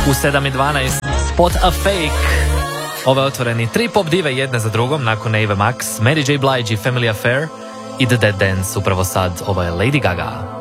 U 7:12 Spot a Fake. Ove otvoreni 3 pop dive jedne za drugom nakon Ave Max, Mary J. Blige i Family Affair i The Dead Dance upravo sad. Ovo je Lady Gaga.